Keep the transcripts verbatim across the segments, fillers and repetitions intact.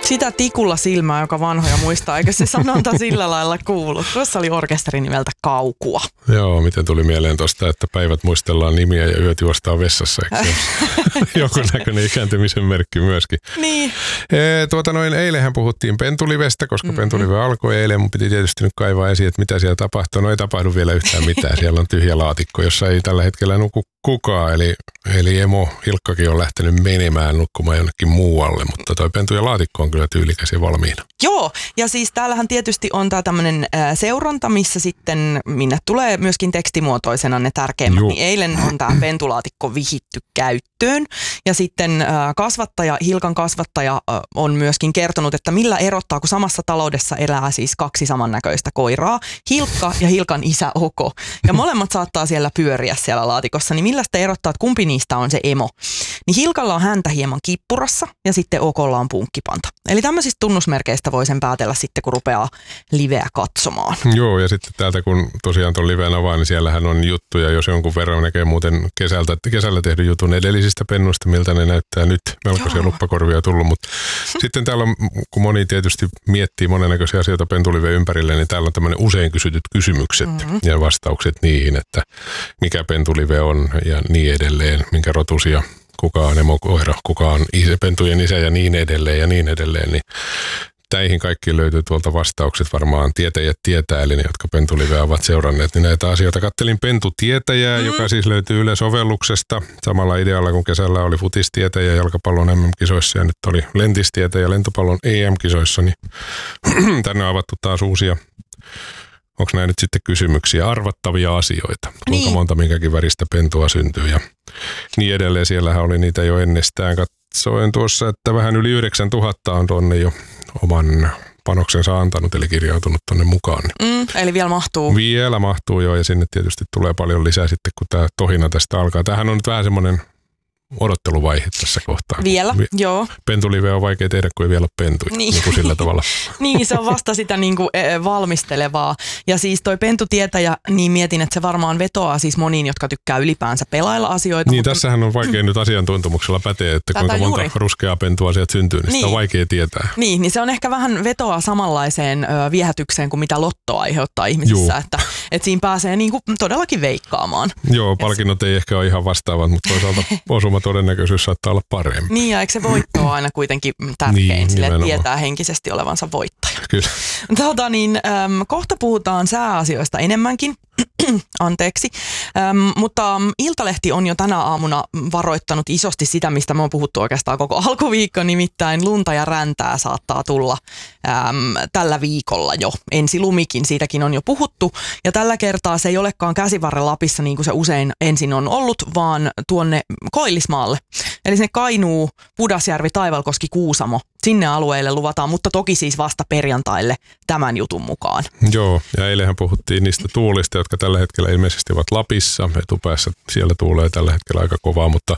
Sitä tikulla silmää, joka vanhoja muistaa, eikö se sanonta sillä lailla kuulu? Tuossa oli orkesteri nimeltä Kaukua. Joo, miten tuli mieleen tuosta, että päivät muistellaan nimiä ja yöt juostaan vessassa, eikö se joku näköinen ikääntymisen merkki myöskin. Niin. E, tuota noin, eilenhän puhuttiin Pentulivestä, koska mm-hmm. Pentulive alkoi eilen. Mun piti tietysti nyt kaivaa esiin, että mitä siellä tapahtuu. No ei tapahdu vielä yhtään mitään. Siellä on tyhjä laatikko, jossa ei tällä hetkellä nuku kukaan. Eli, eli emo Hilkkakin on lähtenyt menemään nukkumaan jonnekin muualle, mutta toi pentu ja laatikko on kyllä tyylikäs ja valmiina. Joo, ja siis täällähän tietysti on tämä tämmöinen seuranta, missä sitten minne tulee myöskin tekstimuotoisena ne tärkeimmät. Niin eilen on tämä pentulaatikko vihitty käyttöön, ja sitten kasvattaja, Hilkan kasvattaja on myöskin kertonut, että millä erottaa, kun samassa taloudessa elää siis kaksi samannäköistä koiraa, Hilkka ja Hilkan isä Oko. Ja molemmat saattaa siellä pyöriä siellä laatikossa, niin millä sitä erottaa, että kumpi niistä on se emo? Niin Hilkalla on häntä hieman kippurassa ja sitten Okolla on punkkipanta. Eli tämmöisistä tunnusmerkeistä voi sen päätellä sitten, kun rupeaa liveä katsomaan. Joo, ja sitten täältä kun tosiaan tuon liveen avaa, niin siellähän on juttuja, jos jonkun verran näkee muuten kesältä, kesällä tehdyn jutun edellisistä pennuista, miltä ne näyttää nyt. Melkoisia Joo. luppakorvia tullut, mutta sitten täällä on, kun moni tietysti miettii monennäköisiä asioita pentuliveen ympärille, niin täällä on tämmöinen usein kysytyt kysymykset mm-hmm. ja vastaukset niihin, että mikä pentulive on ja niin edelleen, minkä rotusia. Kuka on emokoira, kuka on isä, pentujen isä ja niin edelleen ja niin edelleen, niin näihin kaikkiin löytyy tuolta vastaukset varmaan tietäjät tietää, eli ne, jotka pentuliveä ovat seuranneet, niin näitä asioita. Kattelin Pentutietäjää, mm. joka siis löytyy Yle-sovelluksesta samalla idealla kuin kesällä oli futistietäjä jalkapallon M M-kisoissa ja nyt oli lentistietäjä lentopallon E M-kisoissa, niin tänne on avattu taas uusia. Onko nämä nyt sitten kysymyksiä, arvattavia asioita? Kuinka niin. monta minkäkin väristä pentua syntyy ja niin edelleen. Siellähän oli niitä jo ennestään. Katsoin tuossa, että vähän yli yhdeksäntuhatta on tuonne jo oman panoksensa antanut, eli kirjautunut tuonne mukaan. Mm, eli vielä mahtuu. Vielä mahtuu jo, ja sinne tietysti tulee paljon lisää sitten, kun tämä tohina tästä alkaa. Tämähän on nyt vähän semmoinen odotteluvaihe tässä kohtaa. Vielä, Vi- joo. Pentulive on vaikea tehdä, kun ei vielä ole pentuja, niin. niin kuin sillä tavalla. Niin, se on vasta sitä niin kuin valmistelevaa. Ja siis toi pentutietäjä, niin mietin, että se varmaan vetoaa siis moniin, jotka tykkää ylipäänsä pelailla asioita. Niin, mutta tässähän on vaikea nyt asiantuntemuksella pätee, että kuinka monta juuri. ruskeaa pentua sieltä syntyy, niin, niin sitä on vaikea tietää. Niin, niin se on ehkä vähän vetoaa samanlaiseen ö, viehätykseen kuin mitä lotto aiheuttaa ihmisissä, että, että siinä pääsee niin kuin todellakin veikkaamaan. Joo, palkinnot yes. ei ehkä ole ihan vastaavat, mutta toisaalta osuma todennäköisyys saattaa olla parempi. Niin, ja eikö se voitto ole aina kuitenkin tärkein, niin, sille että tietää henkisesti olevansa voittaja. Kyllä. Tota niin, äm, kohta puhutaan sääasioista enemmänkin. Anteeksi. Öm, mutta Iltalehti on jo tänä aamuna varoittanut isosti sitä, mistä me on puhuttu oikeastaan koko alkuviikko, nimittäin lunta ja räntää saattaa tulla äm, tällä viikolla jo. Ensi lumikin, siitäkin on jo puhuttu. Ja tällä kertaa se ei olekaan Käsivarren Lapissa niin kuin se usein ensin on ollut, vaan tuonne Koillismaalle. Eli sinne Kainuu, Pudasjärvi, Taivalkoski, Kuusamo. Sinne alueelle luvataan, mutta toki siis vasta perjantaille tämän jutun mukaan. Joo, ja eilenhän puhuttiin niistä tuulista, jotka tällä hetkellä ilmeisesti ovat Lapissa. Etupäässä siellä tuulee tällä hetkellä aika kovaa, mutta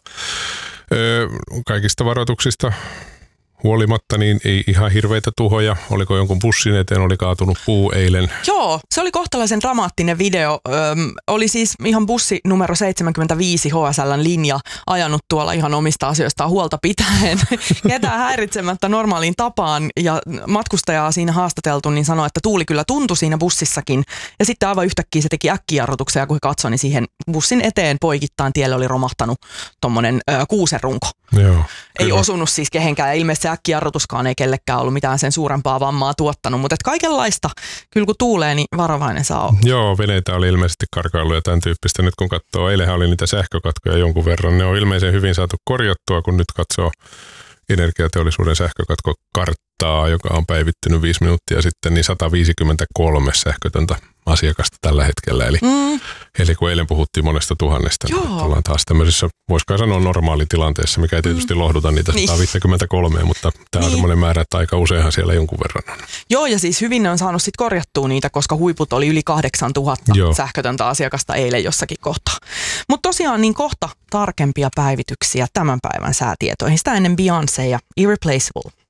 ö, kaikista varoituksista huolimatta niin ei ihan hirveitä tuhoja. Oliko jonkun bussin eteen, oli kaatunut puu eilen? Joo, se oli kohtalaisen dramaattinen video. Öm, oli siis ihan bussi numero seitsemänkymmentäviisi H S L:n linja ajanut tuolla ihan omista asioistaan huolta pitäen. Ketään häiritsemättä normaaliin tapaan ja matkustajaa siinä haastateltu, niin sanoi, että tuuli kyllä tuntui siinä bussissakin. Ja sitten aivan yhtäkkiä se teki äkkijarrutuksen ja kun he katsoi, niin siihen bussin eteen poikittain tielle oli romahtanut tommonen ö, kuusenrunko. Joo, ei osunut siis kehenkään ja ilmeisesti se äkkijarrutuskaan ei kellekään ollut mitään sen suurempaa vammaa tuottanut, mutta kaikenlaista, kyllä kun tuulee, niin varovainen saa olla. Joo, veneitä oli ilmeisesti karkailu ja tämän tyyppistä. Nyt kun katsoo, eilenhän oli niitä sähkökatkoja jonkun verran, ne on ilmeisen hyvin saatu korjattua, kun nyt katsoo energiateollisuuden sähkökatkokarttaa, joka on päivittynyt viisi minuuttia sitten, niin sata viisikymmentäkolme sähkötöntä asiakasta tällä hetkellä. Eli, mm. eli kun eilen puhuttiin monesta tuhannesta, niin ollaan taas tämmöisessä, voisiko sanoa normaalitilanteessa, mikä ei tietysti mm. lohduta niitä niin. sata viisikymmentäkolme, mutta tämä niin. on semmoinen määrä, että aika useinhan siellä jonkun verran on. Joo, ja siis hyvin ne on saanut sitten korjattua niitä, koska huiput oli yli kahdeksantuhatta Joo. sähkötöntä asiakasta eilen jossakin kohtaa. Mutta tosiaan niin kohta tarkempia päivityksiä tämän päivän säätietoihin. Sitä ennen Beyoncé ja Irreplaceable.